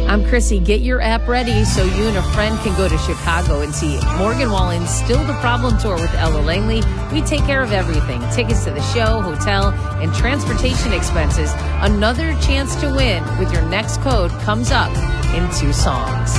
I'm Chrissy. Get your app ready so you and a friend can go to Chicago and see Morgan Wallen's Still the Problem tour with Ella Langley. We take care of everything. Tickets to the show, hotel, and transportation expenses. Another chance to win with your next code comes up in 2 songs.